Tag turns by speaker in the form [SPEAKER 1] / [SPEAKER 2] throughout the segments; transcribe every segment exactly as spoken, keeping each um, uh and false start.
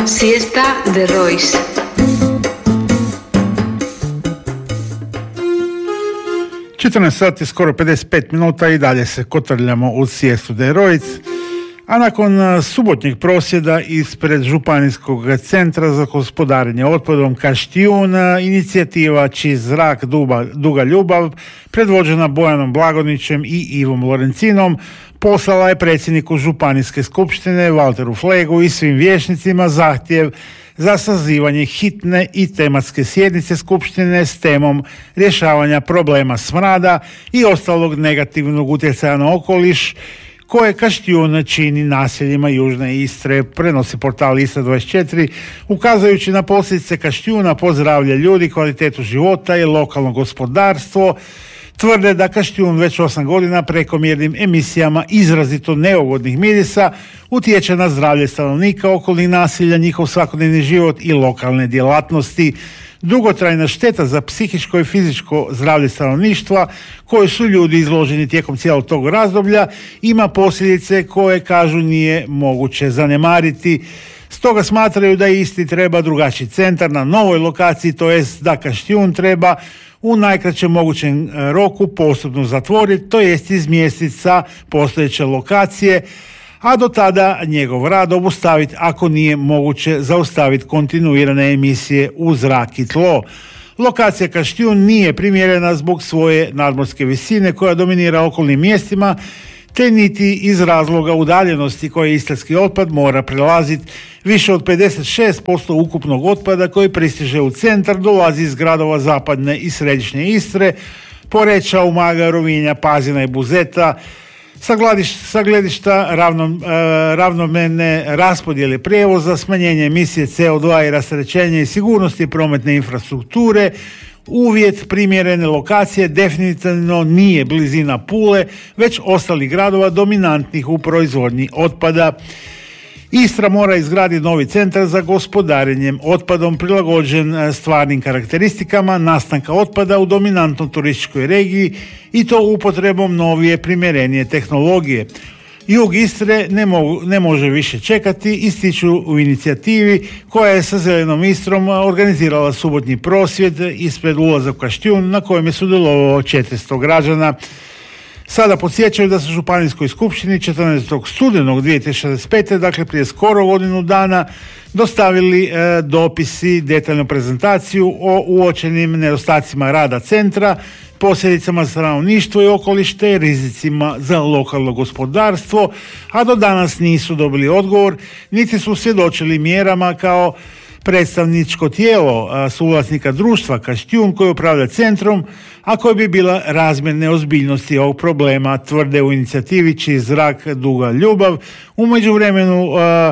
[SPEAKER 1] Siesta de Royce.
[SPEAKER 2] četrnaest sati, skoro pedeset pet minuta i dalje se kotrljamo u Siestu de Royce. A nakon subotnjeg prosvjeda ispred Županijskog centra za gospodarenje otpadom Kaštijun, inicijativa Čist zrak, duba, duga ljubav, predvođena Bojanom Blagonićem i Ivom Lorencinom, poslala je predsjedniku Županijske skupštine Valteru Flegu i svim vijećnicima zahtjev za sazivanje hitne i tematske sjednice skupštine s temom rješavanja problema smrada i ostalog negativnog utjecaja na okoliš koje Kaštijun čini naseljima Južne Istre, prenosi portal Istra dvadeset četiri, ukazujući na posljedice Kaštijuna po zdravlje ljudi, kvalitetu života i lokalno gospodarstvo. Tvrde da Kaštijun već osam godina prekomjernim emisijama izrazito neugodnih mirisa utječe na zdravlje stanovnika okolnih naselja, njihov svakodnevni život i lokalne djelatnosti. Dugotrajna šteta za psihičko i fizičko zdravlje stanovništva koje su ljudi izloženi tijekom cijelog tog razdoblja ima posljedice koje, kažu, nije moguće zanemariti. Stoga smatraju da isti treba drugačiji centar na novoj lokaciji, to jest da Kaštijun treba u najkraćem mogućem roku postupno zatvoriti, to jest izmjestiti sa postojeće lokacije, a do tada njegov rad obustaviti ako nije moguće zaustaviti kontinuirane emisije u zrak i tlo. Lokacija Kaštijun nije primjerena zbog svoje nadmorske visine koja dominira okolnim mjestima, te niti iz razloga udaljenosti koje istarski otpad mora prelaziti. Više od pedeset šest posto ukupnog otpada koji pristiže u centar dolazi iz gradova zapadne i središnje Istre, Poreča, Umaga, Rovinja, Pazina i Buzeta. Sa, gladiš, sa gledišta ravnom, e, ravnomerne raspodjele prijevoza, smanjenje emisije C O dva i rasterećenje i sigurnosti prometne infrastrukture, uvjet primjerene lokacije definitivno nije blizina Pule, već ostalih gradova dominantnih u proizvodnji otpada. Istra mora izgraditi novi centar za gospodarenjem otpadom prilagođen stvarnim karakteristikama nastanka otpada u dominantnoj turističkoj regiji i to upotrebom novije primjerenije tehnologije. Jug Istre ne, mogu, ne može više čekati, ističu u inicijativi koja je sa Zelenom Istrom organizirala subotnji prosvjed ispred ulaza u Kaštijun na kojem je sudjelovalo četiristo građana. Sada podsjećaju da su Županijskoj skupštini četrnaestog studenog dvije tisuće šezdeset pete, dakle prije skoro godinu dana, dostavili e, dopisi, detaljnu prezentaciju o uočenim nedostacima rada centra, posljedicama za stanovništvo i okoliš te rizicima za lokalno gospodarstvo, a do danas nisu dobili odgovor, niti su svjedočili mjerama kao predstavničko tijelo suvlasnika društva Kaštijun koji upravlja centrom, a koja bi bila razmjerne ozbiljnosti ovog problema, tvrde u inicijativi Čist zrak, duga ljubav. U međuvremenu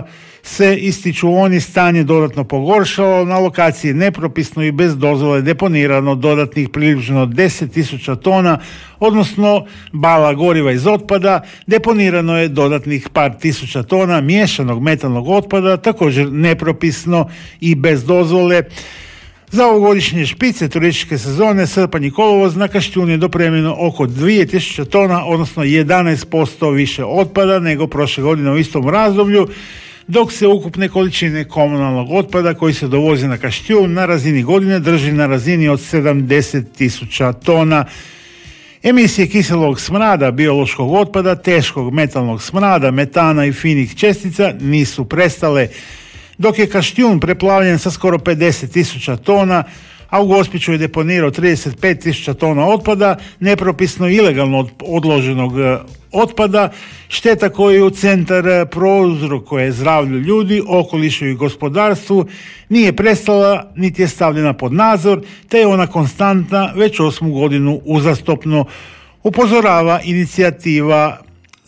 [SPEAKER 2] se, ističu oni, stanje dodatno pogoršalo, na lokaciji nepropisno i bez dozvole deponirano dodatnih približno deset tisuća tona, odnosno bala goriva iz otpada, deponirano je dodatnih par tisuća tona miješanog metalnog otpada, također nepropisno i bez dozvole. Za ovogodišnje špice turističke sezone srpanj i kolovoz na Kaštijun je dopremljeno oko dvije tisuće tona, odnosno jedanaest posto više otpada nego prošle godine u istom razdoblju, dok se ukupne količine komunalnog otpada koji se dovozi na Kaštijun na razini godine drži na razini od sedamdeset tisuća tona. Emisije kiselog smrada, biološkog otpada, teškog metalnog smrada, metana i finih čestica nisu prestale. Dok je Kaštijun preplavljen sa skoro pedeset tisuća tona, a u Gospiću je deponirao trideset pet tisuća tona otpada, nepropisno ilegalno odloženog otpada, šteta koju centar prouzrokuje zdravlju ljudi, okolišu i gospodarstvu nije prestala niti je stavljena pod nadzor, te je ona konstantna već osmu godinu uzastopno, upozorava inicijativa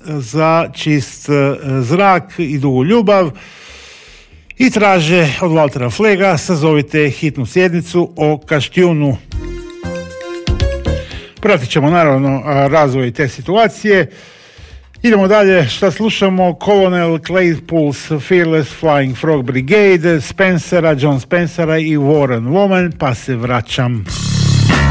[SPEAKER 2] za čist zrak i dugu ljubav i traže od Valtera Flega sazovite hitnu sjednicu o Kaštijunu. Pratit ćemo naravno razvoj te situacije. Idemo dalje, šta slušamo? Colonel Claypool's Fearless Flying Frog Brigade, Spencera, John Spencera i Warren Woman, pa se vraćam.